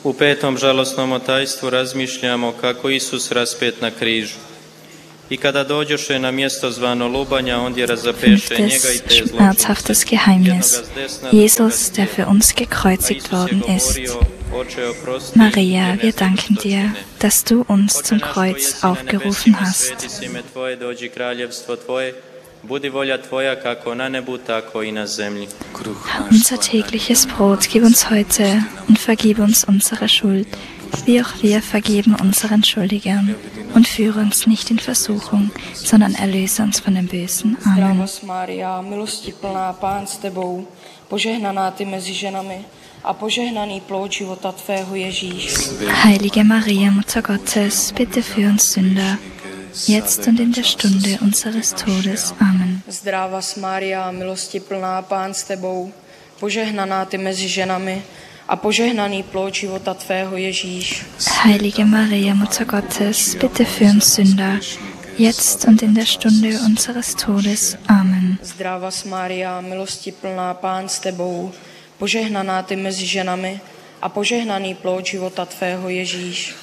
U petom žalosnom tajstvu razmišljamo kako Isus raspet na križu. I kada dođoše na mjesto zvano Lubanja, ondje razapeše njega i te schmerzhaftes Geheimnis. Jesus, der für uns gekreuzigt worden ist. Maria, wir danken dir, dass du uns zum Kreuz aufgerufen hast. Unser tägliches Brot gib uns heute und vergib uns unsere Schuld, wie auch wir vergeben unseren Schuldigern. Und führe uns nicht in Versuchung, sondern erlöse uns von dem Bösen. Amen. Maria, milosti plná, Pán s tebou, požehnaná ty mezi ženami a požehnaný plod života tvého Ježíš. Heilige Maria, Mutter Gottes, bitte für uns Sünder, jetzt und in der Stunde unseres Todes. Amen. Zdravá Maria, milosti plná, Pán s tebou, požehnaná ty mezi ženami a požehnaný plod života tvého Ježíš. Heilige Maria, Mutter Gottes, bitte für uns Sünder, jetzt und in der Stunde unseres Todes. Amen. Zdravá Maria, milosti plná, Pán s tebou, požehnaná ty mezi ženami a požehnaný plod života tvého Ježíš.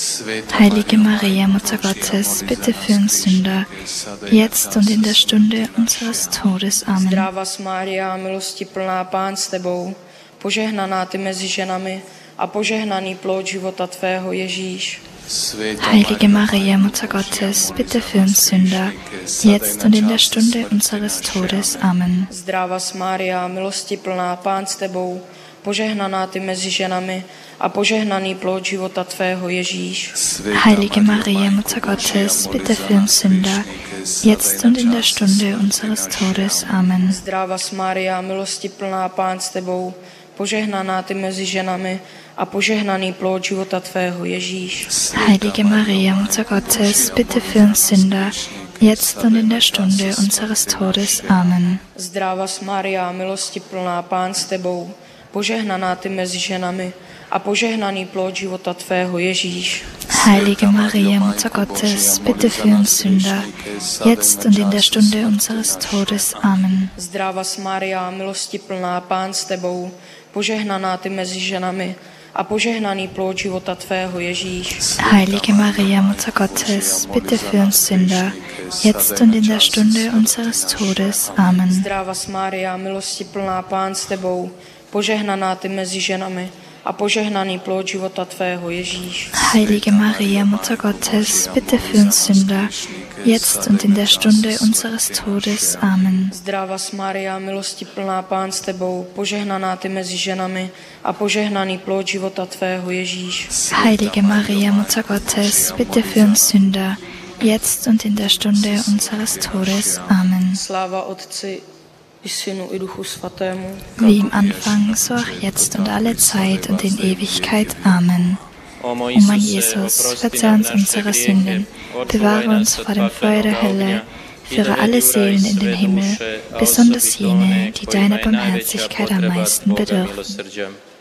Heilige Maria, Mutter Gottes, bitte für uns Sünder, jetzt und in der Stunde unseres Todes. Amen. Zdravá Maria, milosti plná, Pán s tebou, požehnaná ty mezi ženami a požehnaný plod života tvého Ježíš. Heilige Maria, Mutter Gottes, bitte für uns Sünder, jetzt und in der Stunde unseres Todes. Amen. Zdravá Maria, milosti plná, Pán s tebou, požehnaná ty mezi ženami a požehnaný plod života tvého Ježíš. Heilige Maria, Mutter Gottes, bitte für uns Sünder, jetzt und in der Stunde unseres Todes. Amen. Zdravá Maria, milosti plná, Pán s tebou, požehnaná ty mezi ženami a požehnaný plod života tvého Ježíš. Heilige Maria, Mutter Gottes, bitte für uns Sünder, jetzt und in der Stunde unseres Todes. Amen. Zdravá Maria, milosti plná, Pán s tebou, požehnaná ty mezi ženami a požehnaný plod života tvého Ježíš. Heilige Maria, Mutter Gottes, bitte für uns Sünder, jetzt und in der Stunde unseres Todes. Amen. Zdravá Maria, milosti plná, Pán s tebou, požehnaná ty mezi ženami a požehnaný plod života tvého Ježíš. Heilige Maria, Mutter Gottes, bitte für uns Sünder, jetzt und in der Stunde unseres Todes. Amen. Zdravá Maria, milosti plná, Pán s tebou, požehnaná ty mezi ženami a požehnaný plod života tvého Ježíš. Heilige Maria, Mutter Gottes, bitte für uns Sünder, jetzt und in der Stunde unseres Todes. Amen. Zdravá Maria, milosti plná, Pán s tebou, požehnaná ty mezi ženami a požehnaný plod života tvého Ježíš. Heilige Maria, Mutter Gottes, bitte für uns Sünder, jetzt und in der Stunde unseres Todes. Amen. Sláva Otci i Synu i Duchu Svatému. Wie im Anfang, so auch jetzt und alle Zeit und in Ewigkeit. Amen. O mein Jesus, verzeih uns unsere Sünden, bewahre uns vor dem Feuer der Hölle, führe alle Seelen in den Himmel, besonders jene, die deiner Barmherzigkeit am meisten bedürfen.